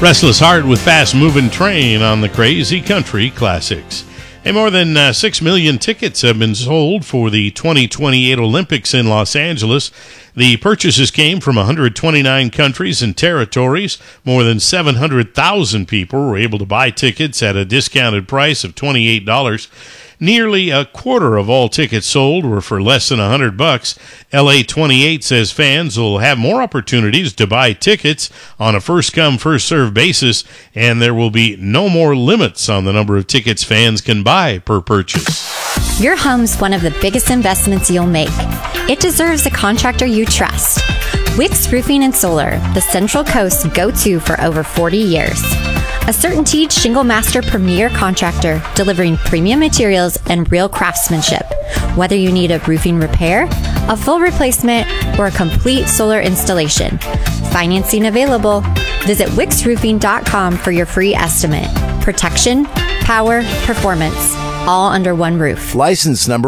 Restless Heart with Fast Moving Train on the Crazy Country Classics. More than 6 million tickets have been sold for the 2028 Olympics in Los Angeles. The purchases came from 129 countries and territories. More than 700,000 people were able to buy tickets at a discounted price of $28. Nearly a quarter of all tickets sold were for less than $100. LA28 says fans will have more opportunities to buy tickets on a first-come, first-served basis, and there will be no more limits on the number of tickets fans can buy per purchase. Your home's one of the biggest investments you'll make. It deserves a contractor you trust. Wix Roofing and Solar, the Central Coast's go-to for over 40 years. A CertainTeed Shingle Master premier contractor delivering premium materials and real craftsmanship. Whether you need a roofing repair, a full replacement, or a complete solar installation. Financing available. Visit wixroofing.com for your free estimate. Protection, power, performance, all under one roof. License number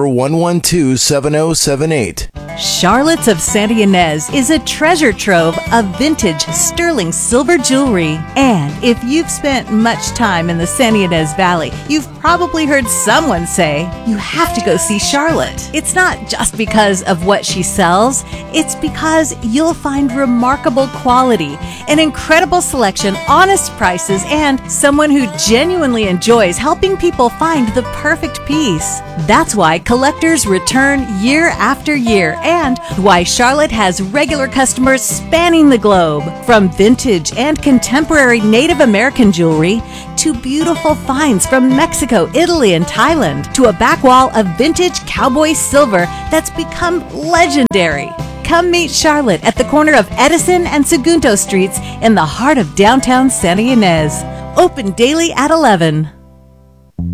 1127078. Charlotte's of Santa Ynez is a treasure trove of vintage sterling silver jewelry. And if you've spent much time in the Santa Ynez Valley, you've probably heard someone say, you have to go see Charlotte. It's not just because of what she sells, it's because you'll find remarkable quality, an incredible selection, honest prices, and someone who genuinely enjoys helping people find the perfect piece. That's why collectors return year after year, and why Charlotte has regular customers spanning the globe. From vintage and contemporary Native American jewelry to beautiful finds from Mexico, Italy, and Thailand, to a back wall of vintage cowboy silver that's become legendary. Come meet Charlotte at the corner of Edison and Segundo Streets in the heart of downtown Santa Ynez. Open daily at 11.